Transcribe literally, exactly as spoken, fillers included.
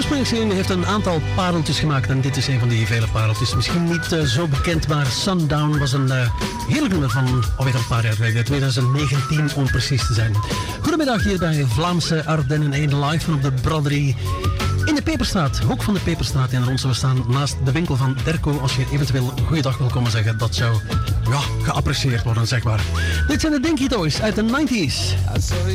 Springsteen heeft een aantal pareltjes gemaakt en dit is een van die vele pareltjes. Misschien niet uh, zo bekend, maar Sundown was een uh, heerlijk nummer van alweer een paar jaar geleden, twintig negentien om precies te zijn. Goedemiddag hier bij Vlaamse Ardennen één live van op de Braderie in de Peperstraat, hoek van de Peperstraat in Ronsen. We staan naast de winkel van Derco. Als je eventueel goeiedag wil komen zeggen, dat zou ja, geapprecieerd worden, zeg maar. Dit zijn de Dinky Toys uit de nineties.